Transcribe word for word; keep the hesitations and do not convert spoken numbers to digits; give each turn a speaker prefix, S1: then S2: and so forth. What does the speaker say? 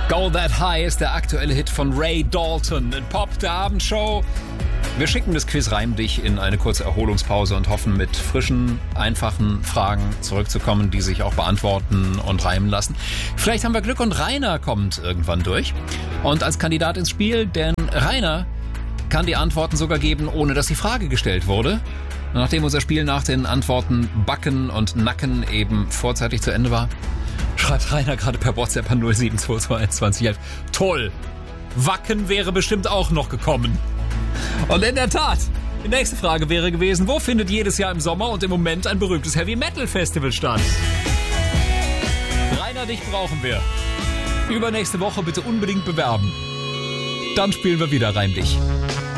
S1: Go That High ist der aktuelle Hit von Ray Dalton in Pop, der Abendshow. Wir schicken das Quiz Reim dich in eine kurze Erholungspause und hoffen, mit frischen, einfachen Fragen zurückzukommen, die sich auch beantworten und reimen lassen. Vielleicht haben wir Glück und Rainer kommt irgendwann durch. Und als Kandidat ins Spiel, denn Rainer kann die Antworten sogar geben, ohne dass die Frage gestellt wurde. Nachdem unser Spiel nach den Antworten Backen und Nacken eben vorzeitig zu Ende war, schreibt Rainer gerade per WhatsApp an null sieben zwei zwei eins zwanzig elf. Toll! Wacken wäre bestimmt auch noch gekommen. Und in der Tat, die nächste Frage wäre gewesen, wo findet jedes Jahr im Sommer und im Moment ein berühmtes Heavy-Metal-Festival statt? Rainer, dich brauchen wir. Übernächste Woche bitte unbedingt bewerben. Dann spielen wir wieder Reim dich.